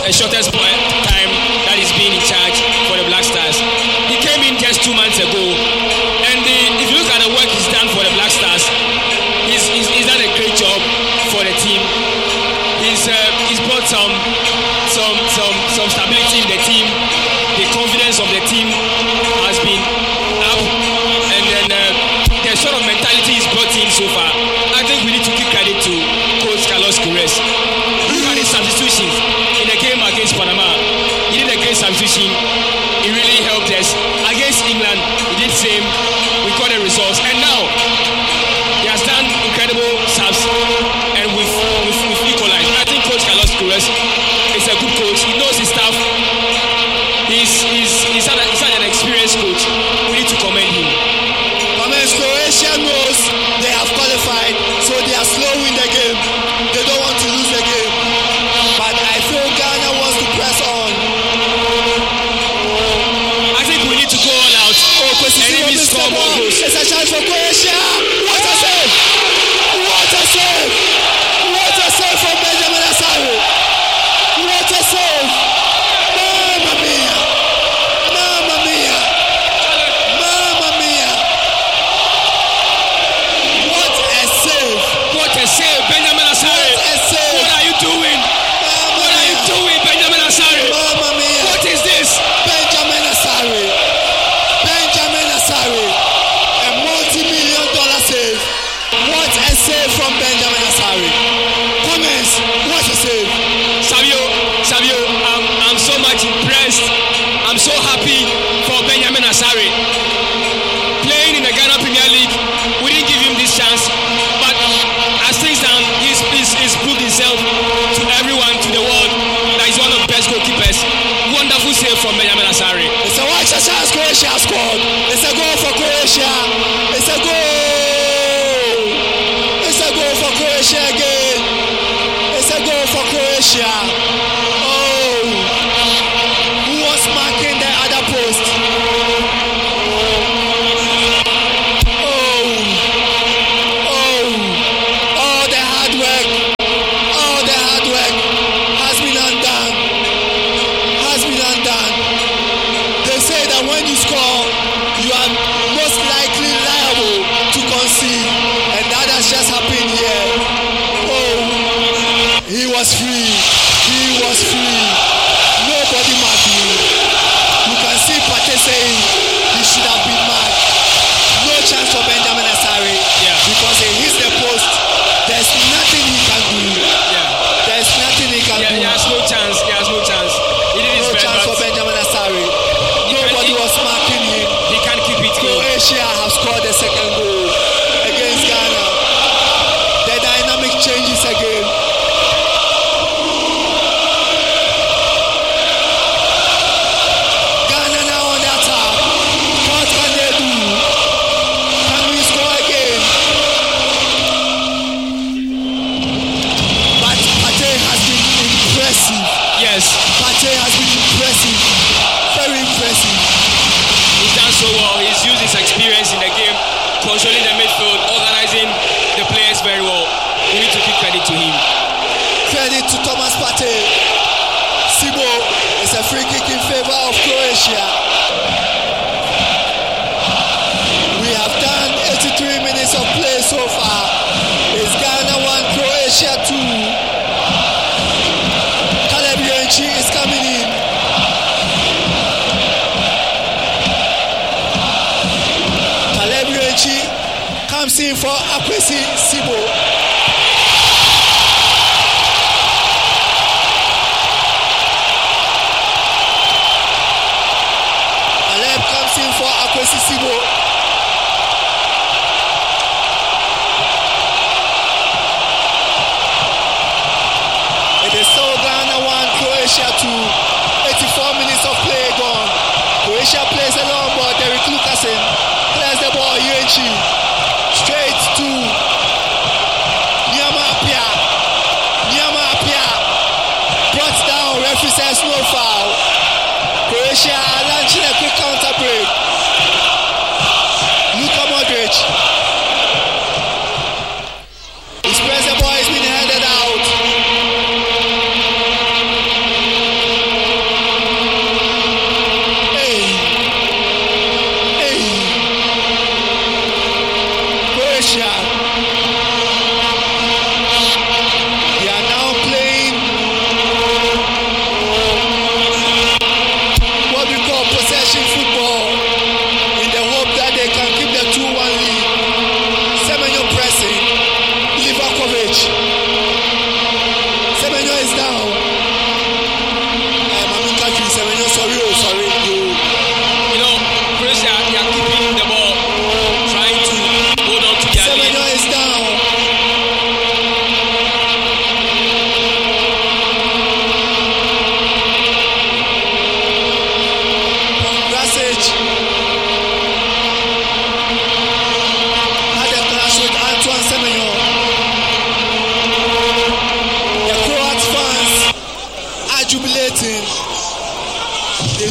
the shortest time that he's been in charge for the Black Stars. He came in just 2 months ago, and if you look at the work he's done for the Black Stars, he's done a great job for the team. He's brought some stability in the team. The confidence of the team has been up, and then the sort of mentality he's brought in so far. I think we need to give credit to Coach Carlos Queiroz. Look at his substitutions in the game against Panama. He did a great substitution. He really helped us. Against England, he did the same. We got the results, and now he has done incredible subs, and we've equalized. I think Coach Carlos Queiroz is a good coach. He knows his stuff. He's an experienced coach. We need to commend him. Croatia knows they have qualified, so they are slow in the game. They don't want to lose the game. But I feel Ghana wants to press on. I think we need to go all out. And even score more goals. It's a chance for Croatia. What a save! What a save! What a save from Benjamin Asare! What a save! Mamma mia! Mamma mia! Mamma mia! What a save! What a save, Benjamin Asare! What a save! What are you doing? What are you doing, Benjamin Asare? Mamma mia! What is this? Benjamin Asare! Benjamin Asare! A multi-million-dollar save! What a save from Benjamin Asare! Comments, what a save! Savio, I'm so much impressed. I'm so happy for Benjamin Asare. Playing in the Ghana Premier League, we didn't give him this chance, but as things stand, he's proved himself to everyone, to the world, that he's one of the best goalkeepers. Wonderful save from Benjamin Asare. It's a watch a chance Croatia scored. It's a goal for Croatia. It's a goal. It's a goal for Croatia again. It's a goal for Croatia. Oh, who was marking the other post? All the hard work has been undone. They say that when you score, you are most likely liable to concede, and that has just happened here. Oh, he was free. Nobody marked him. You can see Pate saying he should have been marked. No chance for Benjamin Asare, because he hits the post. There's nothing he can do. There's nothing he can do. He has no chance. He did his No best, chance for Benjamin Asare. Nobody was marking him. He can't keep it going. Croatia have scored the second goal against Ghana. The dynamic changes again. Ghana now on the attack. What can they do? Can we score again? But Pate has been impressive. Yes. Pate has been impressive. Very impressive. He's done so well. He's used his experience in the game, controlling the midfield, organizing the players very well. We need to give credit to him. Credit to Thomas Partey. Sibo is a free kick in favor of Croatia. We have done 83 minutes of play so far. It's Ghana 1, Croatia 2. Caleb Yoenchi is coming in. Caleb Yoenchi comes in for Akwesi Sibo. Caleb comes in for Akwesi Sibo. It is still Ghana 1, Croatia 2. 84 minutes of play gone. Croatia plays a long ball. Derek Lucasen clears the ball. Yoenchi straight to Nyama Apia. Brought down. Referee says no foul. Croatia are launching a quick counter break. Luka Modric. He spreads the ball. He's been headed out.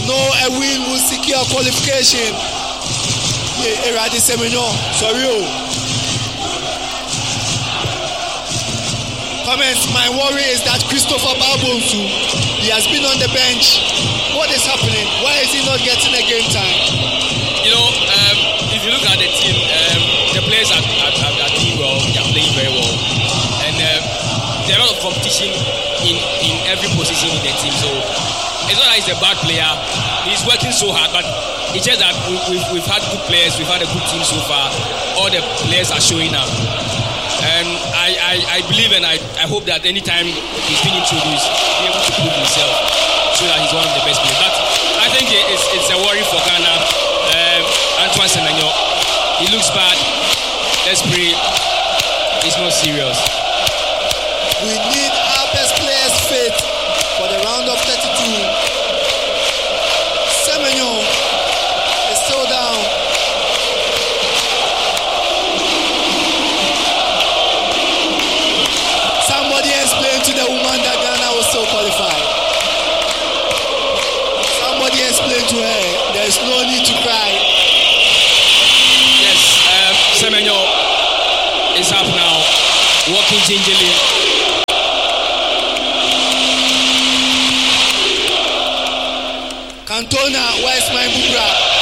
know a win will secure qualification. Eradi Semenyo, sorry. Comments, my worry is that Christopher Babonsu, he has been on the bench. What is happening? Why is he not getting a game time? If you look at the team, the players are doing well. They are playing very well, and there are a lot of competition in every position in the team. So it's not that he's a bad player. He's working so hard, but it's just that we've had good players. We've had a good team so far. All the players are showing up. And I believe and I hope that anytime he's being introduced, he'll be able to prove himself so that he's one of the best players. But I think it's a worry for Ghana. Antoine Semenyo, he looks bad. Let's pray it's not serious. We need our best players fit for the round of 32. Semenyo is still down. Somebody explain to the woman that Ghana was still qualified. Somebody explain to her there's no need to cry. Yes, Semenyo is up now, walking gingerly. Cantona, where's my Bubra?